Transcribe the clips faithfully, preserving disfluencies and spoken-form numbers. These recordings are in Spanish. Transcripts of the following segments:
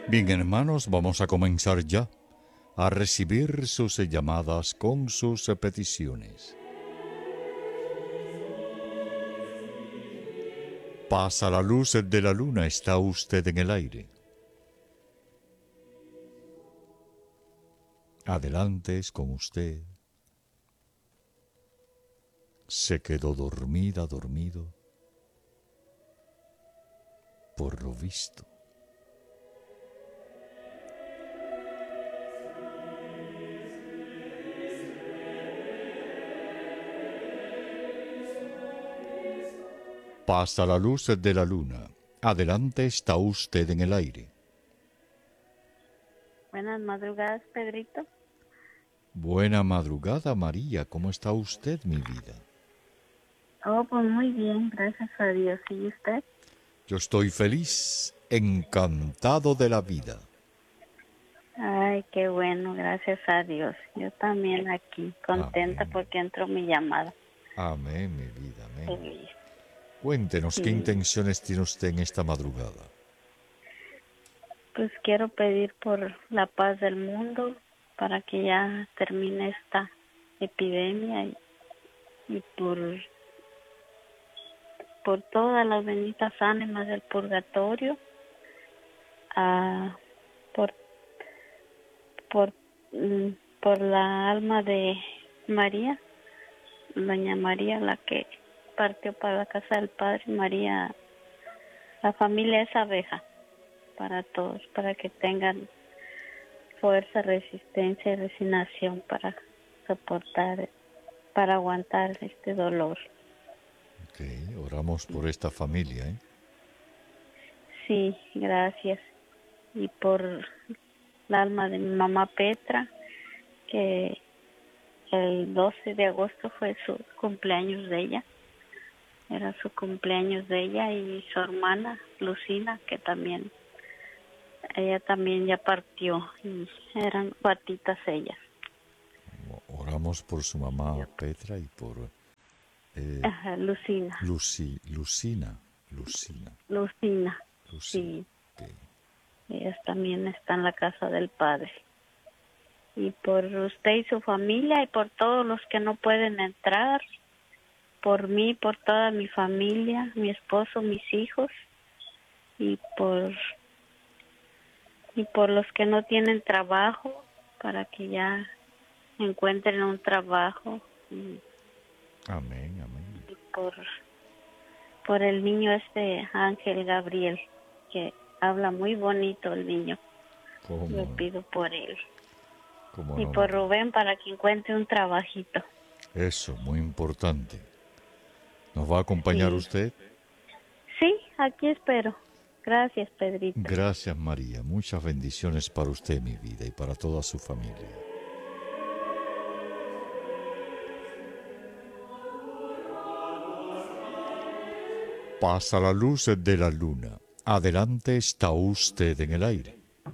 Bien, hermanos, vamos a comenzar ya a recibir sus llamadas con sus peticiones. Pasa la luz de la luna, está usted en el aire. Adelante, es con usted. Se quedó dormida, dormido, por lo visto. Pasa la luz de la luna. Adelante, está usted en el aire. Buenas madrugadas, Pedrito. Buena madrugada, María. ¿Cómo está usted, mi vida? Oh, pues muy bien, gracias a Dios. ¿Y usted? Yo estoy feliz, encantado de la vida. Ay, qué bueno, gracias a Dios. Yo también aquí, contenta Amén. porque entró mi llamada. Amén, mi vida, amén. Feliz. Cuéntenos, ¿qué Sí. intenciones tiene usted en esta madrugada? Pues quiero pedir por la paz del mundo, para que ya termine esta epidemia y, y por, por todas las benditas ánimas del purgatorio, ah, por, por, mm, por la alma de María, doña María, la que partió para la casa del Padre. María, la familia es abeja, para todos, para que tengan fuerza, resistencia y resignación para soportar, para aguantar este dolor. Ok, oramos por esta familia, ¿eh? Sí, gracias. Y por la alma de mi mamá Petra, que el doce de agosto fue su cumpleaños de ella. Era su cumpleaños de ella, y su hermana Lucina, que también, ella también ya partió, y eran cuatitas ellas. Oramos por su mamá Petra y por eh, Ajá, Lucina. Lucy, Lucina, Lucina, Lucina, Lucina. sí. Okay. Ellas también están en la casa del Padre. Y por usted y su familia, y por todos los que no pueden entrar, por mí, por toda mi familia, mi esposo, mis hijos, y por y por los que no tienen trabajo, para que ya encuentren un trabajo. Y, Amén, amén. y por por el niño este Ángel Gabriel, que habla muy bonito el niño. ¿Cómo Yo no? pido por él. ¿Cómo Y no, por María? Rubén, para que encuentre un trabajito. Eso, muy importante. ¿Nos va a acompañar Sí. usted? Sí, aquí espero. Gracias, Pedrito. Gracias, María. Muchas bendiciones para usted, mi vida, y para toda su familia. Pasa la luz de la luna. Adelante, está usted en el aire.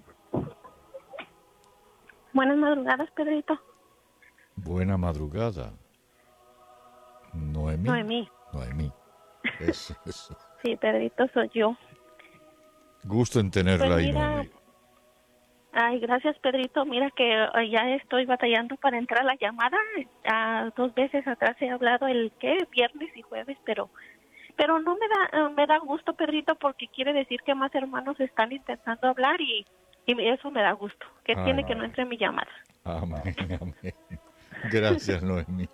Buenas madrugadas, Pedrito. Buena madrugada. Noemí. Noemí. Noemí. Eso, eso. Sí, Pedrito, soy yo. Gusto en tenerla Pues ahí, mira, Noemí. ay, gracias, Pedrito. Mira que eh, ya estoy batallando para entrar a la llamada. Ah, dos veces atrás he hablado, el ¿qué? Viernes y jueves, pero pero no me da eh, me da gusto, Pedrito, porque quiere decir que más hermanos están intentando hablar, y, y eso me da gusto. Que Ay, tiene que no entre en mi llamada. amén, amén. Gracias, Noemí.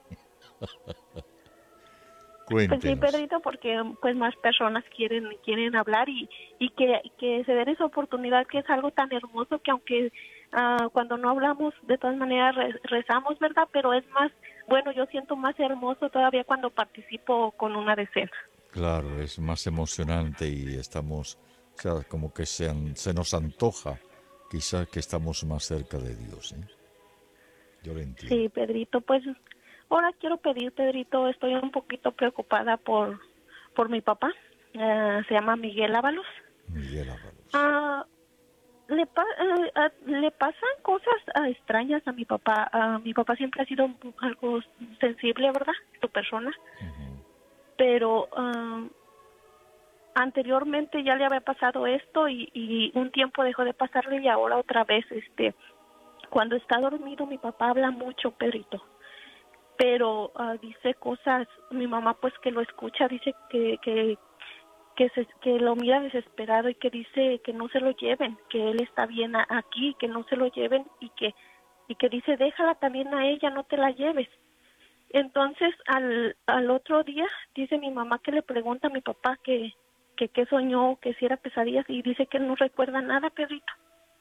Pues sí, Cuéntenos. Pedrito, porque pues más personas quieren quieren hablar, y, y que, que se den esa oportunidad, que es algo tan hermoso, que aunque uh, cuando no hablamos, de todas maneras re rezamos, ¿verdad? Pero es más, bueno, yo siento más hermoso todavía cuando participo con una decena. Claro, es más emocionante y estamos, o sea, como que se, an- se nos antoja, quizás que estamos más cerca de Dios, ¿eh? Yo lo entiendo. Sí, Pedrito, pues ahora quiero pedir, Pedrito, estoy un poquito preocupada por, por mi papá, uh, se llama Miguel Ábalos. Miguel Ábalos. Ah, le, pa eh, ah, le pasan cosas ah, extrañas a mi papá. Ah, mi papá siempre ha sido un- algo sensible, ¿verdad? Su persona. Ujú. Pero ah, anteriormente ya le había pasado esto y, y un tiempo dejó de pasarle y ahora otra vez, este, cuando está dormido mi papá habla mucho, Pedrito, pero uh, dice cosas, mi mamá pues que lo escucha, dice que, que, que, se, que lo mira desesperado y que dice que no se lo lleven, que él está bien a, aquí, que no se lo lleven y que, y que dice déjala también a ella, no te la lleves. Entonces al, al otro día dice mi mamá que le pregunta a mi papá que que, que soñó, que si era pesadillas y dice que él no recuerda nada, Pedrito.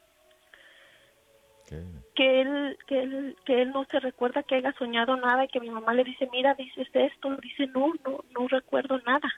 ¿Qué? Que él, que él, que él no se recuerda que haya soñado nada y que mi mamá le dice, mira, dices esto, dice no, no, no recuerdo nada.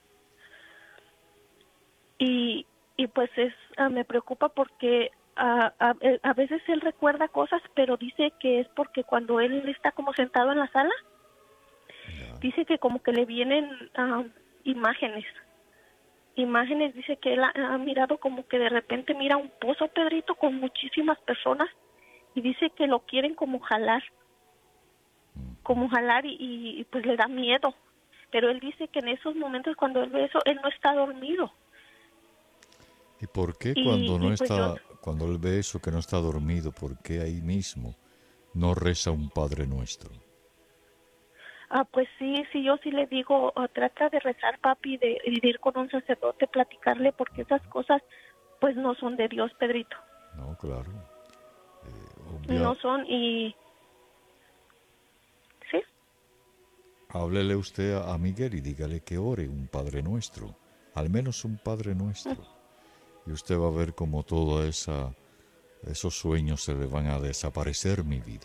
Y, y pues es, uh, me preocupa porque uh, a, a veces él recuerda cosas, pero dice que es porque cuando él está como sentado en la sala, yeah. dice que como que le vienen uh, imágenes. Imágenes, dice que él ha, ha mirado como que de repente mira un pozo, Pedrito, con muchísimas personas y dice que lo quieren como jalar, como jalar y, y pues le da miedo. Pero él dice que en esos momentos cuando él ve eso, él no está dormido. ¿Y por qué y, cuando no pues está, yo... cuando él ve eso que no está dormido, por qué ahí mismo no reza un Padre Nuestro? Ah, pues sí, sí, yo sí le digo, oh, trata de rezar, papi, de, de ir con un sacerdote, platicarle, porque esas cosas, pues, no son de Dios, Pedrito. No, claro. Eh, obvia... No son, y... ¿Sí? Háblele usted a Miguel y dígale que ore un Padre Nuestro, al menos un Padre Nuestro. Mm. Y usted va a ver cómo todos esa, esos sueños se le van a desaparecer, mi vida.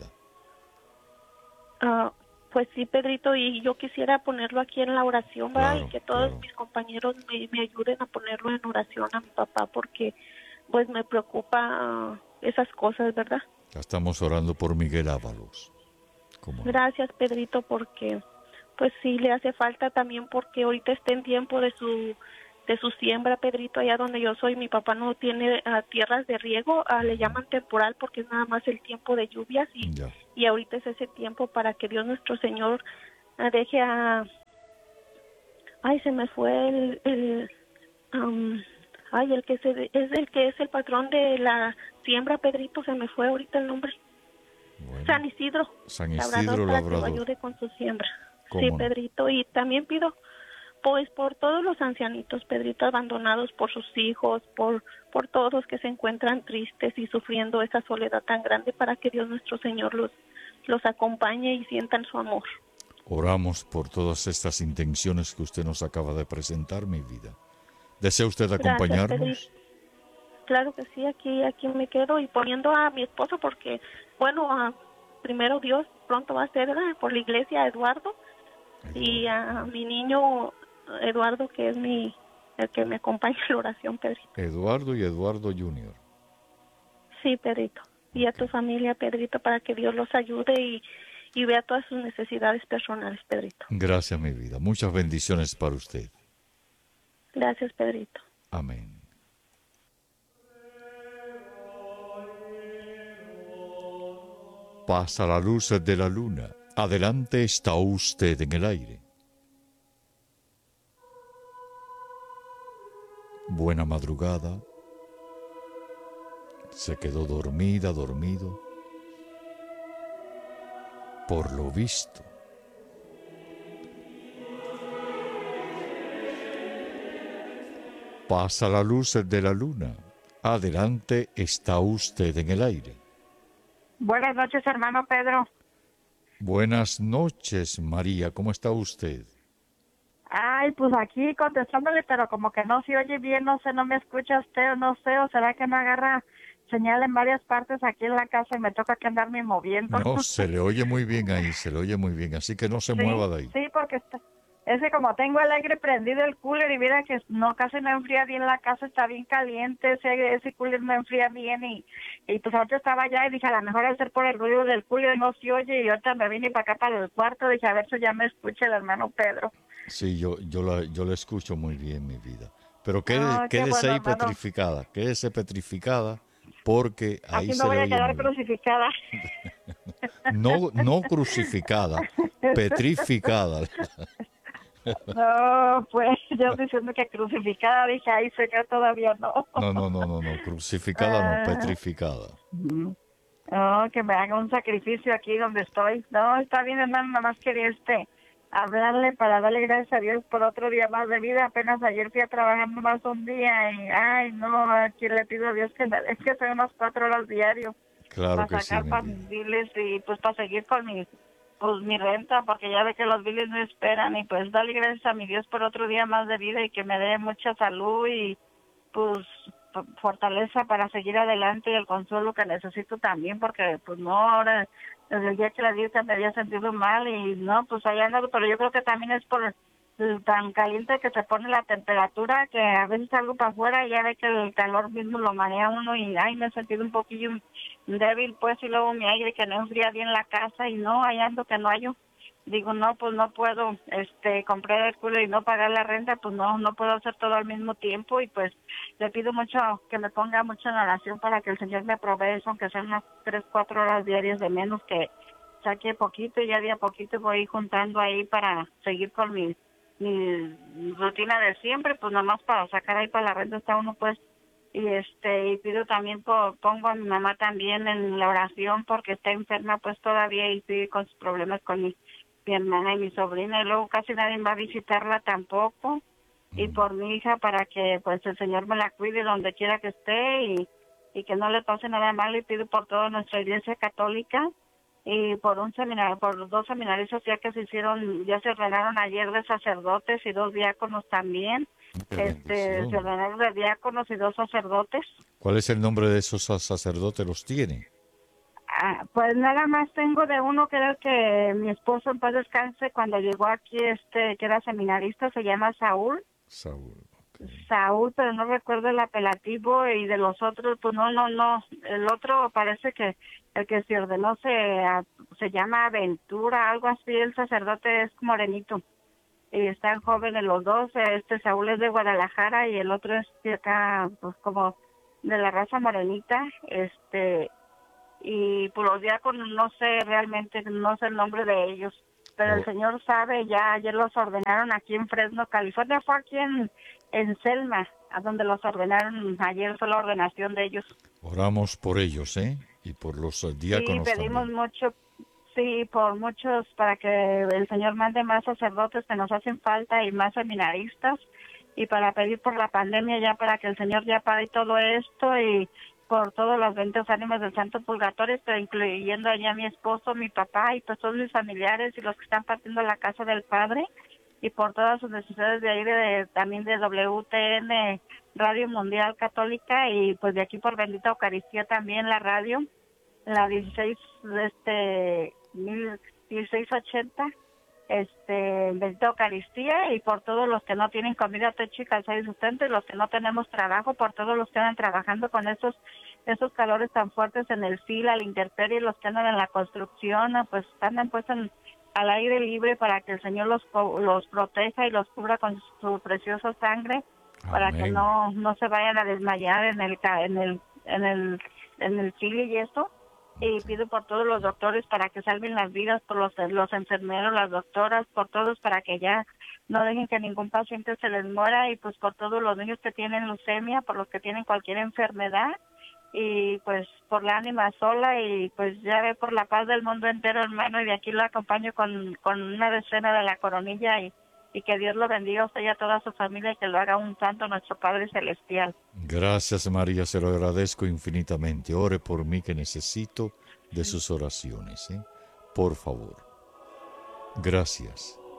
Ah... Pues sí, Pedrito, y yo quisiera ponerlo aquí en la oración, ¿verdad? Claro, y que todos claro. mis compañeros me, me ayuden a ponerlo en oración a mi papá, porque pues me preocupa uh, esas cosas, ¿verdad? Ya estamos orando por Miguel Ábalos. ¿Cómo? Gracias, Pedrito, porque pues sí le hace falta también, porque ahorita está en tiempo de su de su siembra, Pedrito, allá donde yo soy, mi papá no tiene uh, tierras de riego, uh, le llaman temporal porque es nada más el tiempo de lluvias y, y ahorita es ese tiempo para que Dios nuestro Señor uh, deje a... Ay, se me fue el... el um, ay, el que se, es el que es el patrón de la siembra, Pedrito, se me fue ahorita el nombre. Bueno. San Isidro. San Isidro Labrador, para Labrador. que lo ayude con su siembra. ¿Cómo Sí, no? Pedrito, y también pido pues por todos los ancianitos, Pedrito, abandonados por sus hijos, por por todos que se encuentran tristes y sufriendo esa soledad tan grande, para que Dios nuestro Señor los los acompañe y sientan su amor. Oramos por todas estas intenciones que usted nos acaba de presentar, mi vida. ¿Desea usted acompañarnos? Gracias, claro que sí, aquí aquí me quedo y poniendo a mi esposo porque, bueno, a, primero Dios pronto va a ser, ¿verdad?, por la iglesia, Eduardo, Eduardo, y a mi niño Eduardo, que es mi el que me acompaña en la oración, Pedrito. Eduardo y Eduardo junior Sí, Pedrito. Y a tu familia, Pedrito, para que Dios los ayude y, y vea todas sus necesidades personales, Pedrito. Gracias, mi vida. Muchas bendiciones para usted. Gracias, Pedrito. Amén. Pasa la luz de la luna. Adelante está usted en el aire. Buena madrugada. Se quedó dormida, dormido. Por lo visto. Pasa la luz de la luna. Adelante está usted en el aire. Buenas noches, hermano Pedro. Buenas noches, María. ¿Cómo está usted? Ay, pues aquí contestándole, pero como que no se oye bien, no sé, no me escucha usted, no sé, o será que no agarra señal en varias partes aquí en la casa y me toca que andarme moviendo. No, se le oye muy bien ahí, se le oye muy bien, así que no se sí, mueva de ahí. Sí, porque está, es que como tengo el aire prendido, el cooler, y mira que no, casi no enfría bien la casa, está bien caliente, ese, ese cooler no enfría bien, y, y pues ahorita estaba allá y dije, a lo mejor al ser por el ruido del cooler no se oye, y ahorita me vine para acá para el cuarto, dije, a ver si ya me escucha el hermano Pedro. Sí, yo yo la, yo la escucho muy bien, mi vida. Pero quede, oh, quédese bueno, ahí hermano. petrificada, quédese petrificada, porque ahí Aquí se no voy le a oye quedar muy bien. crucificada. No, no crucificada, petrificada. No, pues yo diciendo que crucificada, dije, ay, señor, todavía no. No, no, no, no, no, crucificada no, Ah, petrificada. ujú. No, que me haga un sacrificio aquí donde estoy. No, está bien, hermano, nada más quería este hablarle para darle gracias a Dios por otro día más de vida. Apenas ayer fui a trabajar más un día y, ay, no, aquí le pido a Dios que me, es que son unas cuatro horas diario Claro para que sí, sacar mi para vida. mis biles y pues para seguir con mi, pues mi renta, porque ya ve que los biles no esperan y pues darle gracias a mi Dios por otro día más de vida y que me dé mucha salud y pues f- fortaleza para seguir adelante y el consuelo que necesito también, porque pues no, ahora desde el día que la di me había sentido mal y no, pues allá ando, pero yo creo que también es por el tan caliente que se pone la temperatura, que a veces salgo para afuera y ya ve que el calor mismo lo marea uno y ay, me he sentido un poquillo débil pues, y luego mi aire que no enfría bien la casa y no, allá ando que no hallo. Digo, no, pues no puedo este comprar el cooler y no pagar la renta, pues no, no puedo hacer todo al mismo tiempo y pues le pido mucho que me ponga mucho en oración para que el Señor me provee eso, aunque sean unas tres, cuatro horas diarias de menos, que saque poquito y ya de a poquito voy juntando ahí para seguir con mi, mi rutina de siempre, pues nomás para sacar ahí para la renta está uno pues. Y este y pido también, por, pongo a mi mamá también en la oración porque está enferma pues todavía y sigue con sus problemas con mi mi hermana y mi sobrina y luego casi nadie va a visitarla tampoco y por mi hija para que pues el Señor me la cuide donde quiera que esté y, y que no le pase nada malo y pido por toda nuestra iglesia católica y por un seminario, por dos seminarios ya que se hicieron, ya se ordenaron ayer de sacerdotes y dos diáconos también, Qué este se bendición. ordenaron de diáconos y dos sacerdotes. ¿Cuál es el nombre de esos sacerdotes? ¿Los tiene? Ah, pues nada más tengo de uno que era el que mi esposo en paz descanse cuando llegó aquí, este que era seminarista, se llama Saúl, Saúl. Ok. Saúl, pero no recuerdo el apelativo y de los otros, pues no, no, no, el otro parece que el que se ordenó se, ah, se llama Aventura, algo así, el sacerdote es morenito y están jóvenes los dos, este Saúl es de Guadalajara y el otro es de acá, pues como de la raza morenita, este y por los diáconos no sé realmente, no sé el nombre de ellos, pero el Oh, Señor sabe, ya ayer los ordenaron aquí en Fresno, California, fue aquí en, en Selma, a donde los ordenaron, ayer fue la ordenación de ellos. oramos por ellos, ¿eh? Y por los eh, Sí, diáconos pedimos también. mucho, sí, por muchos, para que el Señor mande más sacerdotes que nos hacen falta y más seminaristas, y para pedir por la pandemia ya, para que el Señor ya pare todo esto y por todos los benditos ánimos del Santo Purgatorio, pero incluyendo allá a mi esposo, mi papá y pues todos mis familiares y los que están partiendo la casa del Padre y por todas sus necesidades de ahí de, también de W T N Radio Mundial Católica y pues de aquí por Bendita Eucaristía también la radio, la dieciséis este mil dieciséis ochenta este Bendita Eucaristía y por todos los que no tienen comida, techo y calzado y sustento y los que no tenemos trabajo, por todos los que andan trabajando con esos esos calores tan fuertes en el fila, al intemperie, los que andan en la construcción, pues andan pues en, al aire libre para que el Señor los co- los proteja y los cubra con su preciosa sangre para que Amén. no no se vayan a desmayar en el ca- en el en el en el fila y eso y pido por todos los doctores para que salven las vidas, por los, los enfermeros, las doctoras, por todos para que ya no dejen que ningún paciente se les muera y pues por todos los niños que tienen leucemia, por los que tienen cualquier enfermedad y pues por la ánima sola y pues ya ve por la paz del mundo entero, hermano, y de aquí lo acompaño con, con una decena de la coronilla y, y que Dios lo bendiga a usted y a toda su familia y que lo haga un santo nuestro Padre Celestial. Gracias, María, se lo agradezco infinitamente. Ore por mí que necesito de sus oraciones, ¿eh? Por favor. Gracias.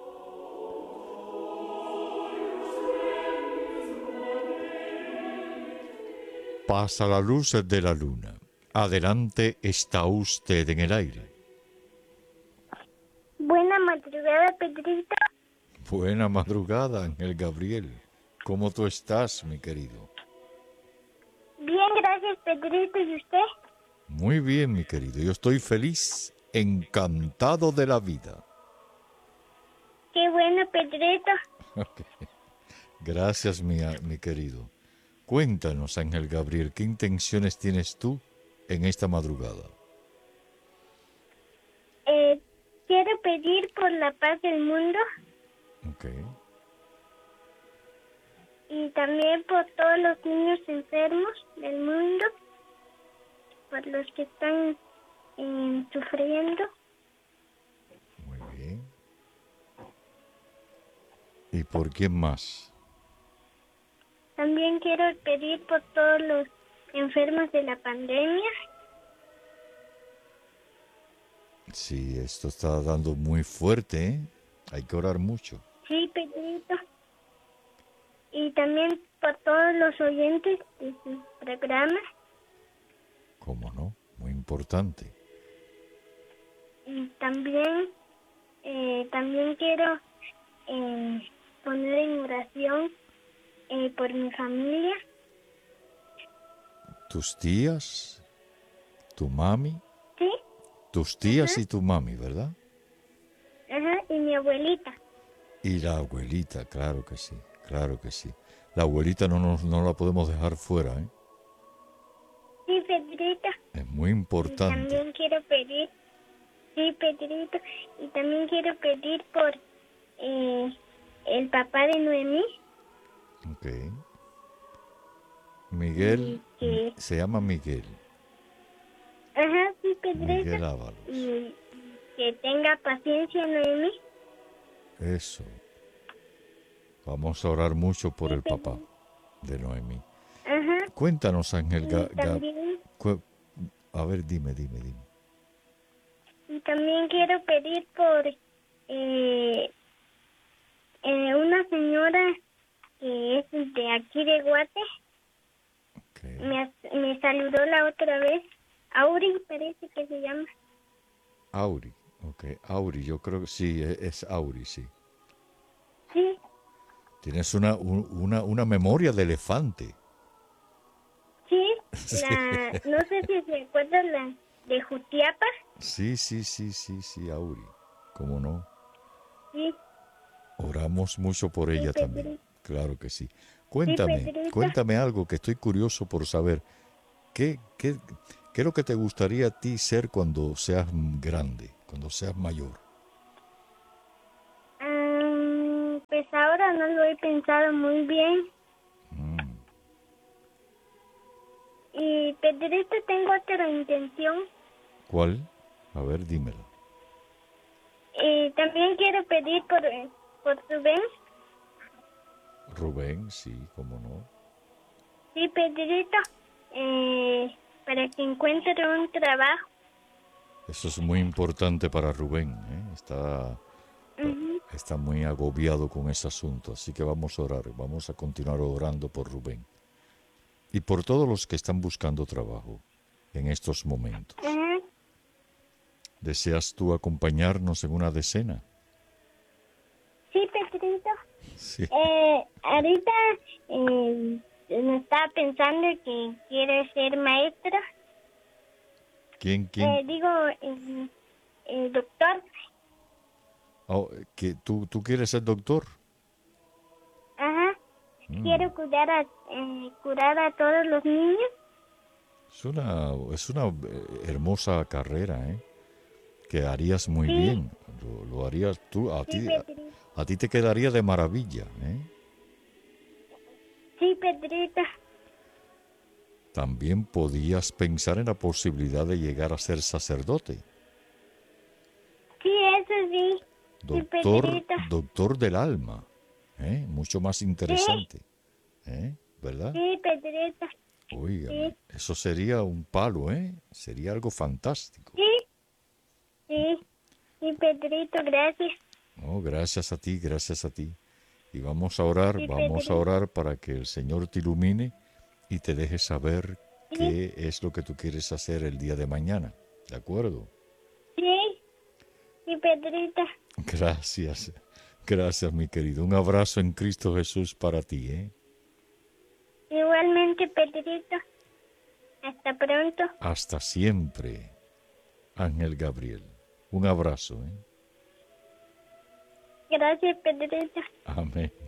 Pasa la luz de la luna. Adelante está usted en el aire. Buena madrugada, Pedrito. Buena madrugada, Ángel Gabriel. ¿Cómo tú estás, mi querido? Bien, gracias, Pedrito. ¿Y usted? Muy bien, mi querido. Yo estoy feliz, encantado de la vida. Qué bueno, Pedrito. Gracias, mi, mi querido. Cuéntanos, Ángel Gabriel, ¿qué intenciones tienes tú en esta madrugada? Eh, quiero pedir por la paz del mundo. Ok. y también por todos los niños enfermos del mundo, por los que están eh, sufriendo. Muy bien. ¿Y por quién más? También quiero pedir por todos los enfermos de la pandemia. Sí, esto está dando muy fuerte, ¿eh? Hay que orar mucho. Sí, Pedrito. Y también por todos los oyentes de su programa. ¿Cómo no? Muy importante. Y también, eh, también quiero eh, poner en oración eh, por mi familia. ¿Tus tías? ¿Tu mami? Sí, Tus tías y tu mami, ¿verdad? ajá, y mi abuelita. Y la abuelita, claro que sí, claro que sí. La abuelita no, nos, no la podemos dejar fuera, ¿eh? Sí, Pedrito. Es muy Y importante. también quiero pedir, sí, Pedrito, y también quiero pedir por eh, el papá de Noemí. Ok. Miguel, Y que- se llama Miguel. Ajá, sí, Pedrito. Miguel Ábalos. Y que tenga paciencia, Noemí. Eso. Vamos a orar mucho por Sí, el papá Pedro. de Noemí. Ajá. Cuéntanos, Ángel. Y Ga- Ga- también, cu- a ver, dime, dime, dime. y también quiero pedir por eh, eh, una señora que es de aquí de Guate. Ok. Me, as- me saludó la otra vez. Auri parece que se llama. Auri. Ok, Auri, yo creo que sí, e- es Auri, sí. Sí, Tienes una, un- una, una memoria de elefante. sí. Sí. La, no sé si se acuerdan la de Jutiapa. Sí, sí, sí, sí, sí, Auri. ¿Cómo no? Sí, Oramos mucho por ella Sí, también. Pedrito. Claro que sí. Cuéntame, Pedrito. cuéntame algo que estoy curioso por saber. ¿Qué, qué, qué es lo que te gustaría a ti ser cuando seas grande, cuando seas mayor? Ah, pues ahora no lo he pensado muy bien. Mm, Y Pedrito, tengo otra intención. ¿Cuál? A ver, dímelo. Y también quiero pedir por, por Rubén. Rubén, sí, cómo no. Sí, Pedrito. Eh, para que encuentre un trabajo. Eso es muy importante para Rubén, ¿eh? Está, Ujú. está muy agobiado con ese asunto, así que vamos a orar, vamos a continuar orando por Rubén. Y por todos los que están buscando trabajo en estos momentos. Ajá. ¿Deseas tú acompañarnos en una decena? Sí, Pedrito. Sí. Eh, ahorita eh, me estaba pensando que quiero ser maestra. ¿Quién, quién? Eh, digo, eh, eh, doctor. Oh, que tú, ¿Tú quieres ser doctor? Ajá. Mm, Quiero cuidar a, eh, curar a todos los niños. Es una, es una eh, hermosa carrera, ¿eh? Que harías muy Sí. bien. Lo, lo harías tú, a Sí, ti, a, Pedrito. a ti te quedaría de maravilla, ¿eh? Sí, Pedrito. También podías pensar en la posibilidad de llegar a ser sacerdote. Sí, eso sí. Doctor, Pedrito. doctor del alma, ¿eh? Mucho más interesante, ¿eh? ¿Verdad? Sí, Pedrito. Oígame, Sí. eso sería un palo, ¿eh? Sería algo fantástico. Sí. Sí. Sí, Pedrito, gracias. No, gracias a ti, gracias a ti. Y vamos a orar, Sí, vamos a Pedrito. orar para que el Señor te ilumine y te deje saber Sí. qué es lo que tú quieres hacer el día de mañana. ¿De acuerdo? Sí. Sí, Pedrito. Gracias, gracias mi querido. Un abrazo en Cristo Jesús para ti, ¿eh? Igualmente, Pedrito. Hasta pronto. Hasta siempre, Ángel Gabriel. Un abrazo, ¿eh? Gracias, Pedrito. Amén.